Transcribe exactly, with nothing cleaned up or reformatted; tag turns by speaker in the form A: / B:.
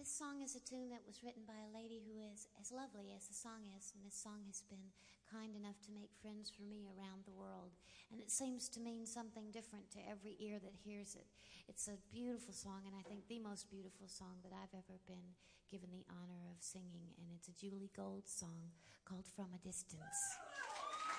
A: This song is a tune that was written by a lady who is as lovely as the song is, and this song has been kind enough to make friends for me around the world. And it seems to mean something different to every ear that hears it. It's a beautiful song, and I think the most beautiful song that I've ever been given the honor of singing. And it's a Julie Gold song called From a Distance.